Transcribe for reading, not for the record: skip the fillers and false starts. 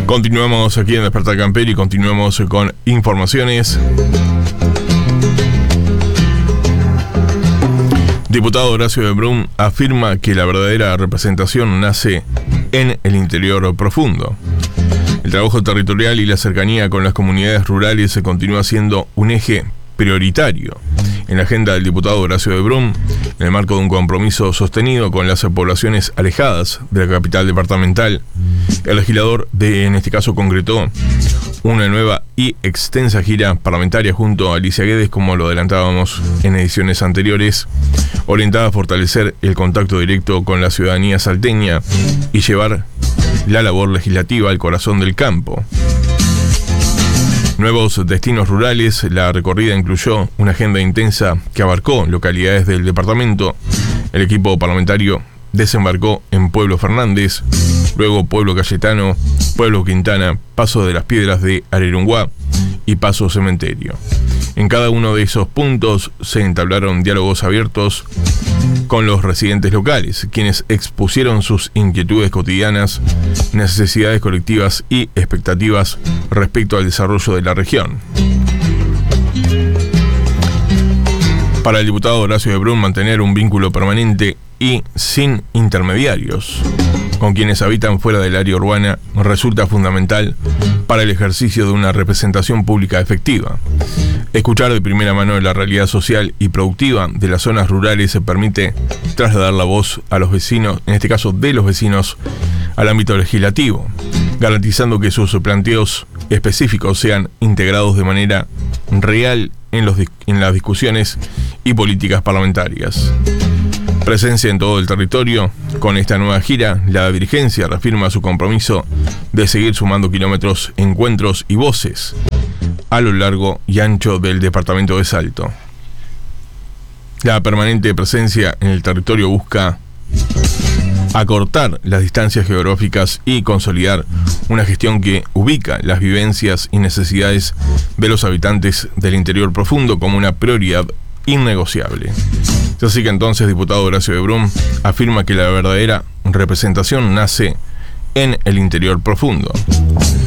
Continuamos aquí en Despertar Camper y continuamos con informaciones. Diputado Horacio de Brum afirma que la verdadera representación nace en el interior profundo. El trabajo territorial y la cercanía con las comunidades rurales se continúa siendo un eje prioritario en la agenda del diputado Horacio de Brum, en el marco de un compromiso sostenido con las poblaciones alejadas de la capital departamental. El legislador en este caso concretó una nueva y extensa gira parlamentaria junto a Alicia Guedes, como lo adelantábamos en ediciones anteriores, orientada a fortalecer el contacto directo con la ciudadanía salteña y llevar la labor legislativa al corazón del campo. Nuevos destinos rurales. La recorrida incluyó una agenda intensa que abarcó localidades del departamento. El equipo parlamentario desembarcó en Pueblo Fernández, luego Pueblo Cayetano, Pueblo Quintana, Paso de las Piedras de Arerunguá y Paso Cementerio. En cada uno de esos puntos se entablaron diálogos abiertos con los residentes locales, quienes expusieron sus inquietudes cotidianas, necesidades colectivas y expectativas respecto al desarrollo de la región. Para el diputado Horacio de Brum, mantener un vínculo permanente y sin intermediarios con quienes habitan fuera del área urbana resulta fundamental para el ejercicio de una representación pública efectiva. Escuchar de primera mano la realidad social y productiva de las zonas rurales se permite trasladar la voz a los vecinos, en este caso de los vecinos, al ámbito legislativo, garantizando que sus planteos específicos sean integrados de manera real en las discusiones y políticas parlamentarias. Presencia en todo el territorio. Con esta nueva gira, la dirigencia reafirma su compromiso de seguir sumando kilómetros, encuentros y voces a lo largo y ancho del departamento de Salto. La permanente presencia en el territorio busca acortar las distancias geográficas y consolidar una gestión que ubica las vivencias y necesidades de los habitantes del interior profundo como una prioridad innegociable. Así que entonces, diputado Horacio de Brum afirma que la verdadera representación nace en el interior profundo.